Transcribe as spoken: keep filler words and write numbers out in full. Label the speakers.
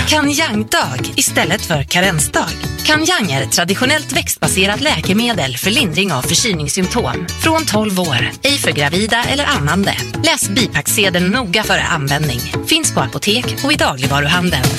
Speaker 1: Kanjang-dag istället för karensdag. Kanjang är ett traditionellt växtbaserat läkemedel för lindring av förkylningssymptom. Från tolv år, ej för gravida eller ammande. Läs bipacksedeln noga före användning. Finns på apotek och i dagligvaruhandeln.